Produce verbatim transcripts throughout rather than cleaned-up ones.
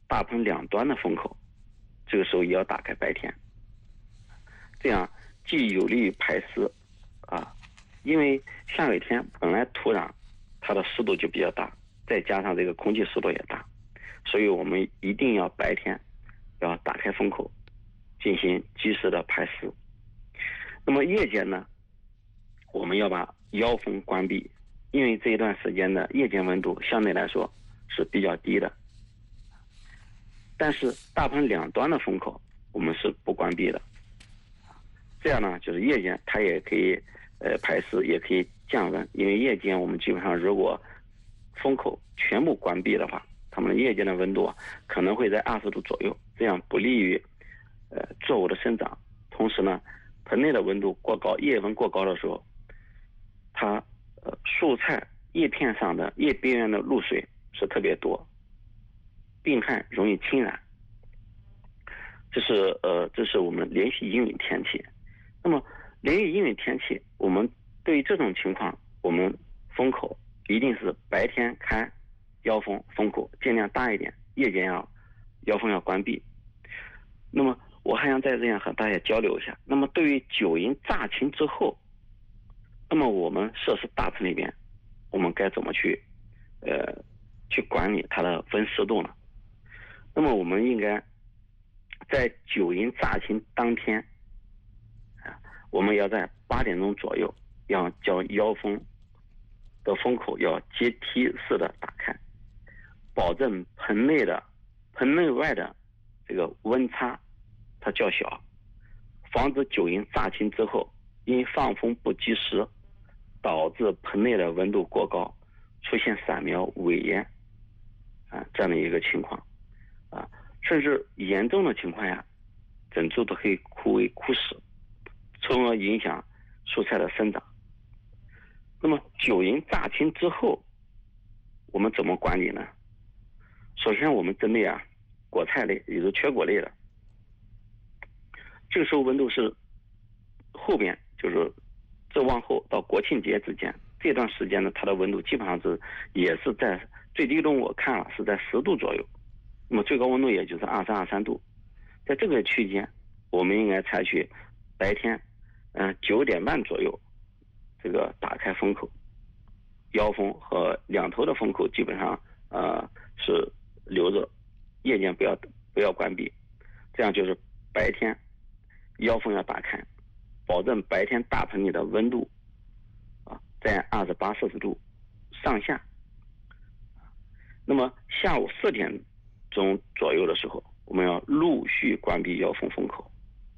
大盆两端的风口，这个时候也要打开白天，这样既有利于排湿啊，因为下雨天本来土壤它的湿度就比较大，再加上这个空气湿度也大，所以我们一定要白天要打开风口进行及时的排湿。那么夜间呢，我们要把腰风关闭，因为这一段时间的夜间温度相对来说是比较低的，但是大盆两端的风口我们是不关闭的，这样呢就是夜间它也可以呃排湿，也可以降温，因为夜间我们基本上如果风口全部关闭的话，它们夜间的温度啊可能会在二十度左右，这样不利于呃作物的生长。同时呢，盆内的温度过高，叶温过高的时候，它呃蔬菜叶片上的叶边缘的露水是特别多，病害容易侵染。这是呃这是我们连续阴雨天气。那么连续阴雨天气，我们对于这种情况，我们风口一定是白天开腰风风口尽量大一点，夜间要腰风要关闭。那么我还想在这样和大家交流一下，那么对于九阴乍晴之后，那么我们设施大盆里边我们该怎么去呃去管理它的温湿度呢？那么我们应该在九阴乍晴当天啊，我们要在八点钟左右要将腰风的风口要阶梯式的打开，保证盆内的盆内外的这个温差它较小，防止九阴乍晴之后因放风不及时导致盆内的温度过高，出现散苗萎延啊这样的一个情况啊，甚至严重的情况下，整株都可以枯萎枯死，从而影响蔬菜的生长。那么九阴乍晴之后我们怎么管理呢？首先我们针对啊果菜类，也就是全果类的，这个时候温度是后边就是这往后到国庆节之间这段时间呢，它的温度基本上是也是在最低温我看了是在十度左右，那么最高温度也就是二三二三度。在这个区间我们应该采取白天嗯九点半左右这个打开风口，腰风和两头的风口基本上呃是留着，夜间不要不要关闭，这样就是白天腰风要打开，保证白天大盆里的温度啊在二十八摄氏度上下。那么下午四点钟左右的时候，我们要陆续关闭腰风风口，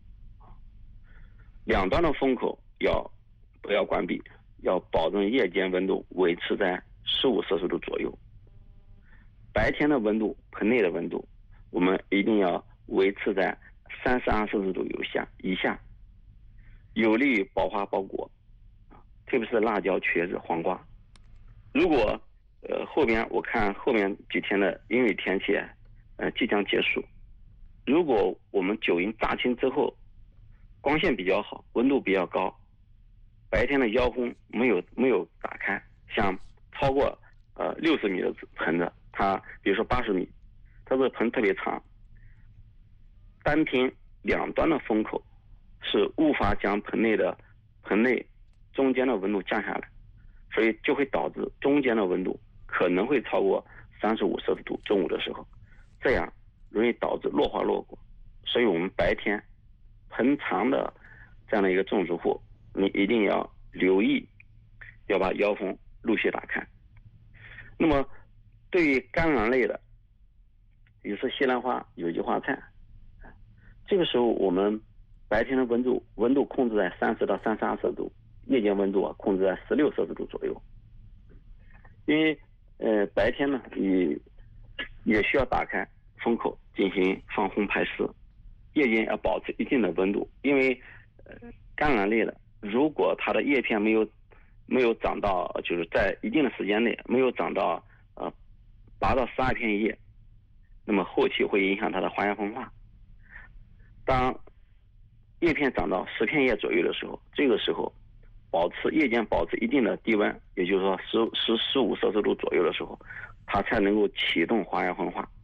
两端的风口要不要关闭，要保证夜间温度维持在十五摄氏度左右，白天的温度盆内的温度我们一定要维持在三十二摄氏度以下以下，有利于保花保果，特别是辣椒、茄子、黄瓜。如果呃后边我看后面几天的阴雨天气呃即将结束，如果我们九阴乍晴之后光线比较好，温度比较高，白天的腰风没有没有打开，像超过呃六十米的盆子，它比如说八十米，它这个盆特别长，单凭两端的风口是无法将盆内的盆内中间的温度降下来，所以就会导致中间的温度可能会超过三十五摄氏度，中午的时候，这样容易导致落花落果。所以我们白天盆长的这样的一个种植户，你一定要留意，要把腰风陆续打开。那么对于甘蓝类的，也是西兰花、有机花菜，这个时候我们白天的温度温度控制在三十到三十二摄氏度，夜间温度啊控制在十六摄氏度左右。因为呃白天呢也也需要打开风口进行放风排湿，夜间要保持一定的温度。因为呃甘蓝类的，如果它的叶片没有没有长到，就是在一定的时间内没有长到呃八到十二片叶，那么后期会影响它的花芽分化。当叶片长到十片叶左右的时候，这个时候保持夜间保持一定的低温，也就是说十十十五摄氏度左右的时候，它才能够启动花芽分化。